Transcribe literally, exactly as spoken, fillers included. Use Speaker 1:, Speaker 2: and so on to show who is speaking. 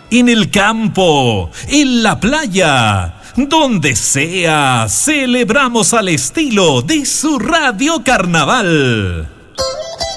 Speaker 1: en el campo, en la playa, donde sea, celebramos al estilo de su Radio Carnaval.